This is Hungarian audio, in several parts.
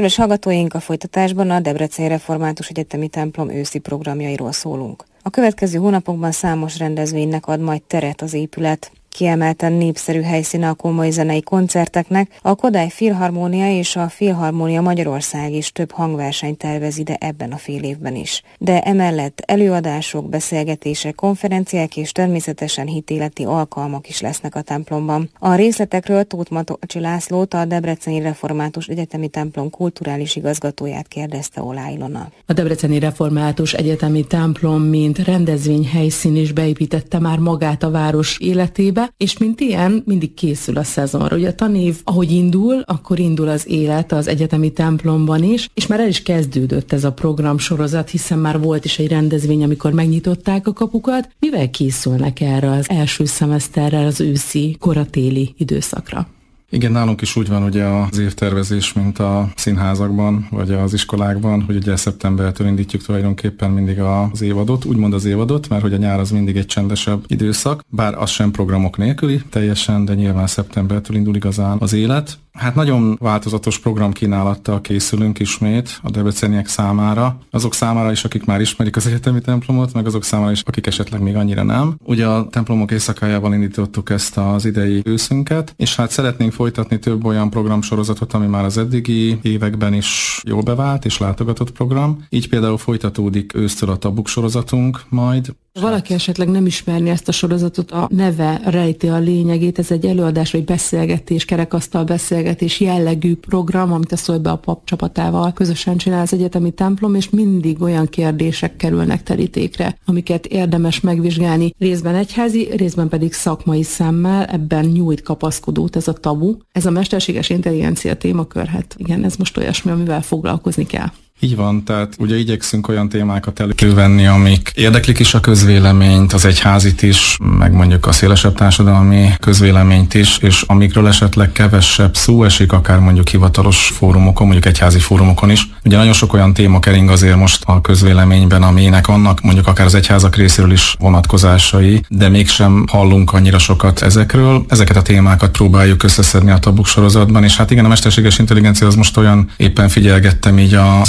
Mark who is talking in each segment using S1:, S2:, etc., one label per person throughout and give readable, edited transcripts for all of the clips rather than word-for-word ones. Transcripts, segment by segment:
S1: Kedves hallgatóink, a folytatásban a Debreceni Református Egyetemi Templom őszi programjairól szólunk. A következő hónapokban számos rendezvénynek ad majd teret az épület. Kiemelten népszerű helyszíne a komoly zenei koncerteknek, a Kodály Filharmónia és a Filharmónia Magyarország is több hangversenyt tervez ide ebben a fél évben is. De emellett előadások, beszélgetések, konferenciák és természetesen hitéleti alkalmak is lesznek a templomban. A részletekről Tóth Matolcsi Lászlót, a Debreceni Református Egyetemi Templom kulturális igazgatóját kérdezte Olá Ilona.
S2: A Debreceni Református Egyetemi Templom mint rendezvényhelyszín is beépítette már magát a város életébe, és mint ilyen mindig készül a szezonra. Ugye a tanév, ahogy indul, akkor indul az élet az egyetemi templomban is, és már el is kezdődött ez a programsorozat, hiszen már volt is egy rendezvény, amikor megnyitották a kapukat. Mivel készülnek erre az első szemeszterre, az őszi, koratéli időszakra?
S3: Igen, nálunk is úgy van ugye az évtervezés, mint a színházakban, vagy az iskolákban, hogy ugye szeptembertől indítjuk tulajdonképpen mindig az évadot, úgymond az évadot, mert hogy a nyár az mindig egy csendesebb időszak, bár az sem programok nélküli teljesen, de nyilván szeptembertől indul igazán az élet. Hát nagyon változatos programkínálattal készülünk ismét a debreceniek számára, azok számára is, akik már ismerik az egyetemi templomot, meg azok számára is, akik esetleg még annyira nem. Ugye a templomok éjszakájával indítottuk ezt az idei őszünket, és hát szeretnénk folytatni több olyan programsorozatot, ami már az eddigi években is jól bevált és látogatott program. Így például folytatódik ősztől a Tabuk sorozatunk majd.
S2: Valaki esetleg nem ismerni ezt a sorozatot, a neve rejti a lényegét, ez egy előadás vagy beszélgetés, kerekasztal beszélgetés jellegű program, amit a Szólj be a pap csapatával közösen csinál az egyetemi templom, és mindig olyan kérdések kerülnek terítékre, amiket érdemes megvizsgálni, részben egyházi, részben pedig szakmai szemmel, ebben nyújt kapaszkodót ez a tabu. Ez a mesterséges intelligencia témakör, hát igen, ez most olyasmi, amivel foglalkozni kell.
S3: Így van, tehát ugye igyekszünk olyan témákat elővenni, amik érdeklik is a közvéleményt, az egyházit is, meg mondjuk a szélesebb társadalmi közvéleményt is, és amikről esetleg kevesebb szó esik, akár mondjuk hivatalos fórumokon, mondjuk egyházi fórumokon is. Ugye nagyon sok olyan téma kering azért most a közvéleményben, aminek vannak mondjuk akár az egyházak részéről is vonatkozásai, de mégsem hallunk annyira sokat ezekről. Ezeket a témákat próbáljuk összeszedni a Tabuk sorozatban, és hát igen, a mesterséges intelligencia az most olyan, éppen figyelgettem így az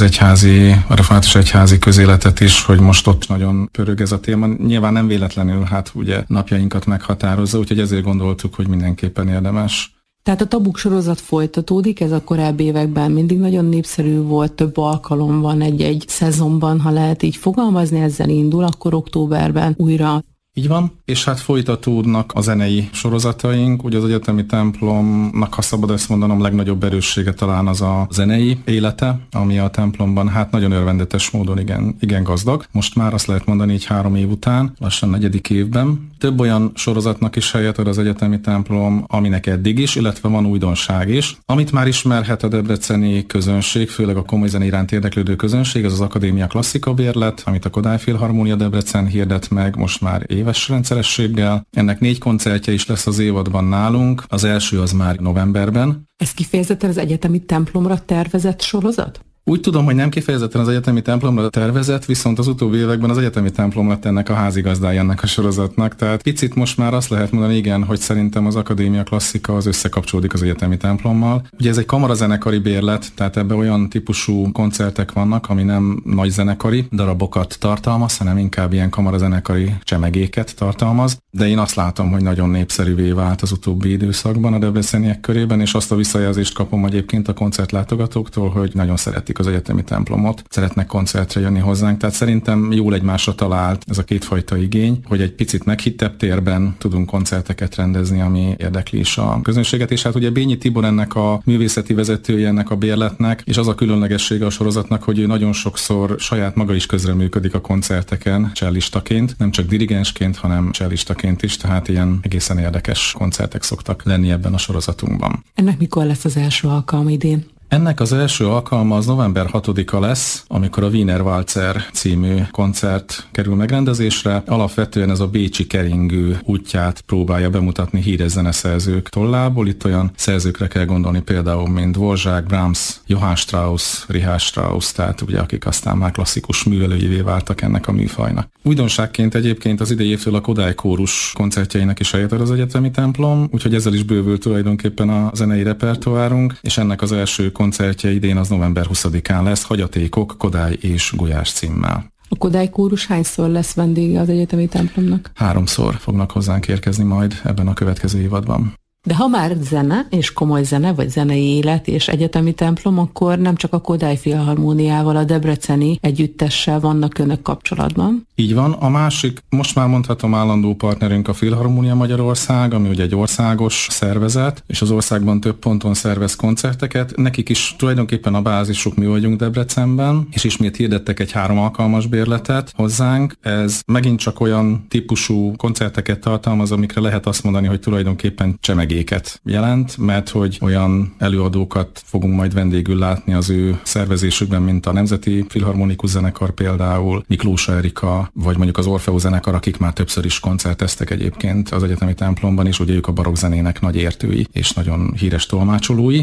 S3: a református egyházi közéletet is, hogy most ott nagyon pörög ez a téma. Nyilván nem véletlenül, hát ugye napjainkat meghatározza, úgyhogy ezért gondoltuk, hogy mindenképpen érdemes.
S2: Tehát a Tabuk sorozat folytatódik, ez a korábbi években mindig nagyon népszerű volt, több alkalom van egy szezonban, ha lehet így fogalmazni, ezzel indul, akkor októberben újra.
S3: Így van, és hát folytatódnak a zenei sorozataink, ugye az egyetemi templomnak, ha szabad ezt mondanom, legnagyobb erőssége talán az a zenei élete, ami a templomban hát nagyon örvendetes módon igen gazdag. Most már azt lehet mondani így 3 év után, lassan 4. évben. Több olyan sorozatnak is helyet ad az egyetemi templom, aminek eddig is, illetve van újdonság is. Amit már ismerhet a debreceni közönség, főleg a komoly zene iránt érdeklődő közönség, az az Akadémia Klasszika bérlet, amit a Kodály Filharmónia Debrecen hirdet meg most már éves rendszerességgel. Ennek 4 koncertje is lesz az évadban nálunk, az első az már novemberben.
S2: Ez kifejezetten az egyetemi templomra tervezett sorozat?
S3: Úgy tudom, hogy nem kifejezetten az egyetemi templomra tervezett, viszont az utóbbi években az egyetemi templom lett ennek a házigazdája ennek a sorozatnak. Tehát picit most már azt lehet mondani, igen, hogy szerintem az Akadémia Klasszika az összekapcsolódik az egyetemi templommal. Ugye ez egy kamarazenekari bérlet, tehát ebben olyan típusú koncertek vannak, ami nem nagy zenekari darabokat tartalmaz, hanem inkább ilyen kamarazenekari csemegéket tartalmaz. De én azt látom, hogy nagyon népszerűvé vált az utóbbi időszakban a debreceniek körében, és azt a visszajelzést kapom egyébként a koncertlátogatóktól, hogy nagyon szeretik az egyetemi templomot, szeretnek koncertre jönni hozzánk, tehát szerintem jól egymásra talált ez a kétfajta igény, hogy egy picit meghittebb térben tudunk koncerteket rendezni, ami érdekli is a közönséget, és hát ugye Bényi Tibor ennek a művészeti vezetője ennek a bérletnek, és az a különlegessége a sorozatnak, hogy ő nagyon sokszor saját maga is közreműködik a koncerteken cellistaként, nem csak dirigensként, hanem cellistaként is, tehát ilyen egészen érdekes koncertek szoktak lenni ebben a sorozatunkban.
S2: Ennek mikor lesz az első alkalom idén?
S3: Ennek az első alkalma az november 6-a lesz, amikor a Wiener Walzer című koncert kerül megrendezésre. Alapvetően ez a bécsi keringő útját próbálja bemutatni híres zeneszerzők tollából. Itt olyan szerzőkre kell gondolni például, mint Dvořák, Brahms, Johann Strauss, Richard Strauss, tehát ugye akik aztán már klasszikus művelőjévé váltak ennek a műfajnak. Újdonságként egyébként az idei évtől a Kodály kórus koncertjeinek is helyet ad az egyetemi templom, úgyhogy ezzel is bővül tulajdonképpen a zenei repertoárunk, és ennek az első koncertje idén az november 20-án lesz, Hagyatékok, Kodály és Gulyás címmel.
S2: A Kodály kórus hányszor lesz vendége az egyetemi templomnak?
S3: 3-szor fognak hozzánk érkezni majd ebben a következő évadban.
S2: De ha már zene, és komoly zene, vagy zenei élet és egyetemi templom, akkor nem csak a Kodály Filharmóniával, a debreceni együttessel vannak önök kapcsolatban.
S3: Így van. A másik, most már mondhatom, állandó partnerünk a Filharmónia Magyarország, ami ugye egy országos szervezet, és az országban több ponton szervez koncerteket. Nekik is tulajdonképpen a bázisuk mi vagyunk Debrecenben, és ismét hirdettek egy 3 alkalmas bérletet hozzánk. Ez megint csak olyan típusú koncerteket tartalmaz, amikre lehet azt mondani, hogy tulajdonképpen csemegéket jelent, mert hogy olyan előadókat fogunk majd vendégül látni az ő szervezésükben, mint a Nemzeti Filharmonikus Zenekar például, Miklós Erika, vagy mondjuk az Orfeó zenekar, akik már többször is koncerteztek egyébként az egyetemi templomban is, ugye ők a barokk zenének nagy értői és nagyon híres tolmácsolói.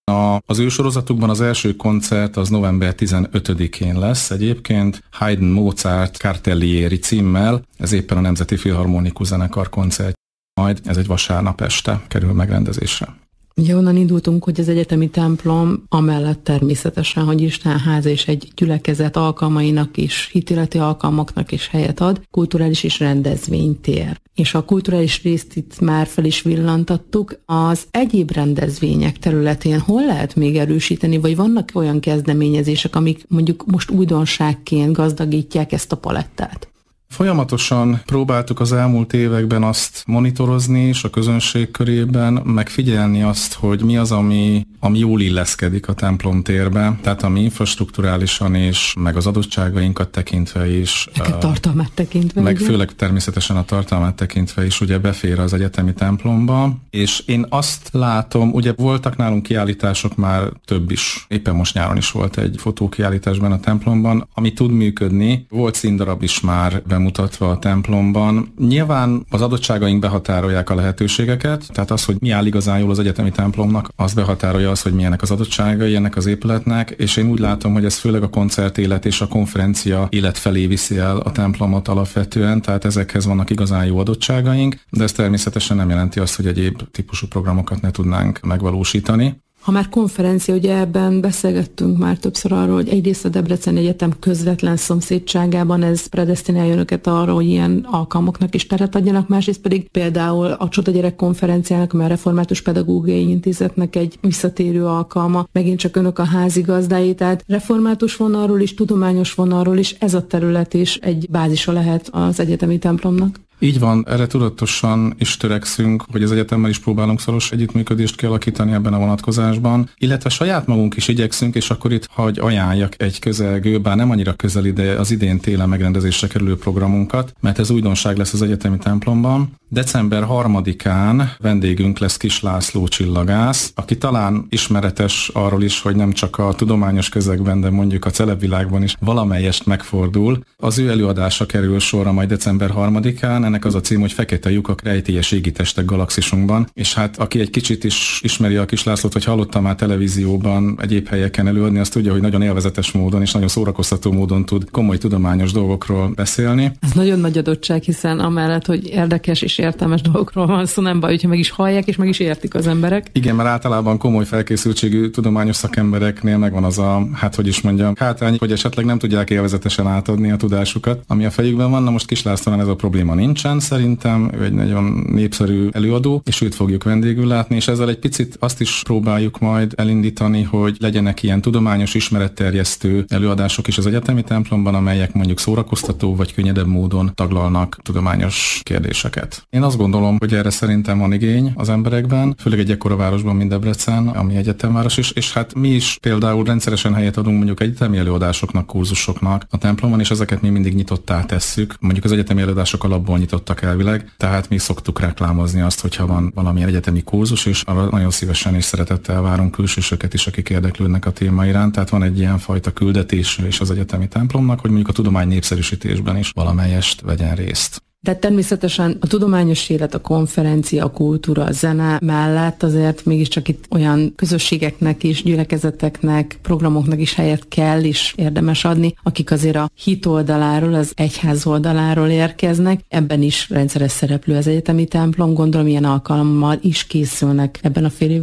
S3: Az ő sorozatukban az első koncert az november 15-én lesz egyébként, Haydn Mozart Cartellieri címmel, ez éppen a Nemzeti Filharmonikus Zenekar koncert. Majd ez egy vasárnap este kerül megrendezésre.
S2: Ugye onnan indultunk, hogy az egyetemi templom amellett természetesen, hogy Istenház és egy gyülekezet alkalmainak is, hitéleti alkalmaknak is helyet ad, kulturális és rendezvénytér. És a kulturális részt itt már fel is villantattuk. Az egyéb rendezvények területén hol lehet még erősíteni, vagy vannak olyan kezdeményezések, amik mondjuk most újdonságként gazdagítják ezt a palettát?
S3: Folyamatosan próbáltuk az elmúlt években azt monitorozni, és a közönség körében megfigyelni azt, hogy mi az, ami jól illeszkedik a templomtérbe, tehát ami infrastrukturálisan és meg az adottságainkat tekintve is.
S2: Meg a tartalmát tekintve.
S3: Meg
S2: ugye?
S3: Főleg természetesen a tartalmát tekintve is ugye befér az egyetemi templomba, és én azt látom, ugye voltak nálunk kiállítások már több is, éppen most nyáron is volt egy fotókiállításban a templomban, ami tud működni, volt színdarab is már bemutatva a templomban. Nyilván az adottságaink behatárolják a lehetőségeket, tehát az, hogy mi áll igazán jól az egyetemi templomnak, az behatárolja az, hogy milyenek az adottságai ennek az épületnek, és én úgy látom, hogy ez főleg a koncertélet és a konferencia élet felé viszi el a templomot alapvetően, tehát ezekhez vannak igazán jó adottságaink, de ez természetesen nem jelenti azt, hogy egyéb típusú programokat ne tudnánk megvalósítani.
S2: Ha már konferencia, ugye ebben beszélgettünk már többször arról, hogy egyrészt a Debreceni Egyetem közvetlen szomszédságában ez predesztinálja önöket arra, hogy ilyen alkalmaknak is teret adjanak, másrészt pedig például a Csoda Gyerek konferenciának, a Református Pedagógiai Intézetnek egy visszatérő alkalma, megint csak önök a házigazdái, tehát református vonalról is, tudományos vonalról is ez a terület is egy bázisa lehet az egyetemi templomnak.
S3: Így van, erre tudatosan is törekszünk, hogy az egyetemmel is próbálunk szoros együttműködést kialakítani ebben a vonatkozásban, illetve saját magunk is igyekszünk, és akkor itt hagy ajánljak egy közelgő, bár nem annyira közeli, de az idén télen megrendezésre kerülő programunkat, mert ez újdonság lesz az egyetemi templomban. December 3-án vendégünk lesz Kis László csillagász, aki talán ismeretes arról is, hogy nem csak a tudományos közegben, de mondjuk a celebvilágban is valamelyest megfordul. Az ő előadása kerül sorra majd december 3-án, ennek az a cím, hogy Fekete lyukak rejtélyes égitestek galaxisunkban, és hát aki egy kicsit is ismeri a Kis Lászlót, vagy hallotta már televízióban, egyéb helyeken előadni, azt tudja, hogy nagyon élvezetes módon és nagyon szórakoztató módon tud komoly tudományos dolgokról beszélni.
S2: Ez nagyon nagy adottság, hiszen amellett, hogy érdekes és értelmes dolgokról van szó, nem baj, hogyha meg is hallják és meg is értik az emberek.
S3: Igen, mert általában komoly felkészültségű tudományos szakembereknél megvan az a, hátrány, hogy esetleg nem tudják élvezetesen átadni a tudásukat, ami a fejükben van. Na most Kis Lászlónál ez a probléma nincsen, szerintem ő egy nagyon népszerű előadó, és őt fogjuk vendégül látni, és ezzel egy picit azt is próbáljuk majd elindítani, hogy legyenek ilyen tudományos ismeretterjesztő előadások is az egyetemi templomban, amelyek mondjuk szórakoztató vagy könnyedebb módon taglalnak tudományos kérdéseket. Én azt gondolom, hogy erre szerintem van igény az emberekben, főleg egy ekkora városban, mint Debrecen, ami egyetemváros is, és hát mi is például rendszeresen helyet adunk mondjuk egyetemi előadásoknak, kurzusoknak a templomban, és ezeket mi mindig nyitottá tesszük. Mondjuk az egyetemi előadások alapból nyitottak elvileg, tehát mi szoktuk reklámozni azt, hogyha van valamilyen egyetemi kurzus, és arra nagyon szívesen és szeretettel várunk külsősöket is, akik érdeklődnek a téma iránt. Tehát van egy ilyen fajta küldetés és az egyetemi templomnak, hogy mondjuk a tudomány népszerűsítésben is valamelyest vegyen részt.
S2: De természetesen a tudományos élet, a konferencia, a kultúra, a zene mellett azért mégiscsak itt olyan közösségeknek is, gyülekezeteknek, programoknak is helyet kell és érdemes adni, akik azért a hit oldaláról, az egyház oldaláról érkeznek. Ebben is rendszeres szereplő az egyetemi templom, gondolom ilyen alkalommal is készülnek ebben a fél évben.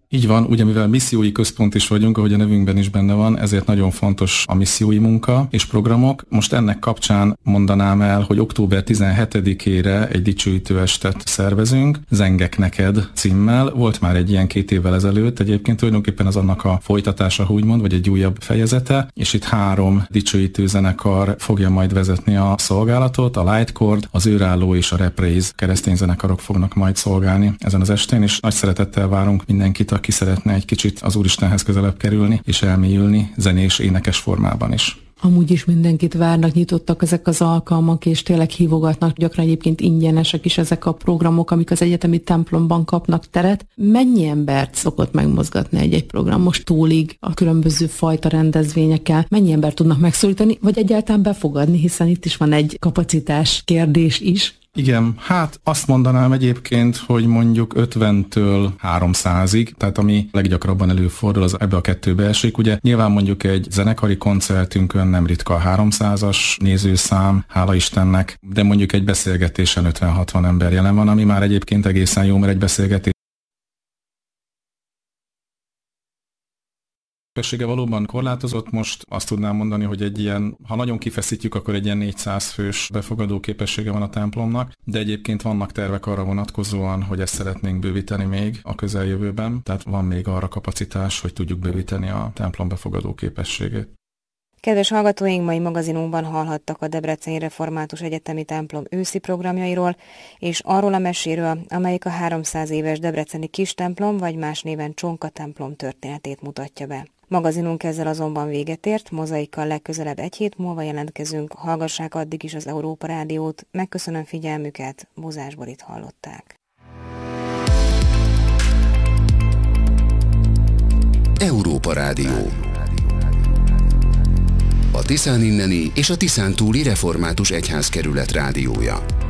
S3: Így van, ugye mivel missziói központ is vagyunk, ahogy a nevünkben is benne van, ezért nagyon fontos a missziói munka és programok. Most ennek kapcsán mondanám el, hogy október 17-ére egy dicsőítő estet szervezünk, Zengek neked címmel. Volt már egy ilyen 2 évvel ezelőtt, egyébként tulajdonképpen az annak a folytatása, úgymond, vagy egy újabb fejezete, és itt 3 dicsőítő zenekar fogja majd vezetni a szolgálatot, a Lightcord, az Őrálló és a Reprise keresztény zenekarok fognak majd szolgálni ezen az estén, és nagy szeretettel várunk mindenkit, aki szeretne egy kicsit az Úristenhez közelebb kerülni, és elmélyülni zenés, énekes formában is.
S2: Amúgy is mindenkit várnak, nyitottak ezek az alkalmak, és tényleg hívogatnak, gyakran egyébként ingyenesek is ezek a programok, amik az egyetemi templomban kapnak teret. Mennyi embert szokott megmozgatni egy program most túlig a különböző fajta rendezvényekkel? Mennyi embert tudnak megszólítani, vagy egyáltalán befogadni, hiszen itt is van egy kapacitás kérdés is.
S3: Igen, hát azt mondanám egyébként, hogy mondjuk 50-től 300-ig, tehát ami leggyakrabban előfordul, az ebbe a 2-be esik. Ugye nyilván mondjuk egy zenekari koncertünkön nem ritka a 300-as nézőszám, hála Istennek, de mondjuk egy beszélgetésen 50-60 ember jelen van, ami már egyébként egészen jó, mert egy beszélgetés képessége valóban korlátozott. Most azt tudnám mondani, hogy egy ilyen, ha nagyon kifeszítjük, akkor egy ilyen 400 fős befogadó képessége van a templomnak, de egyébként vannak tervek arra vonatkozóan, hogy ezt szeretnénk bővíteni még a közeljövőben, tehát van még arra kapacitás, hogy tudjuk bővíteni a templom befogadó képességét.
S1: Kedves hallgatóink, mai magazinunkban hallhattak a Debreceni Református Egyetemi Templom őszi programjairól, és arról a meséről, amelyik a 300 éves debreceni kistemplom, vagy más néven Csonka templom történetét mutatja be. Magazinunk ezzel azonban véget ért, Mozaikkal legközelebb 1 hét múlva jelentkezünk, hallgassák addig is az Európa Rádiót, megköszönöm figyelmüket, Bozás Borit hallották.
S4: Európa Rádió. A Tiszán inneni és a Tiszántúli Református Egyházkerület rádiója.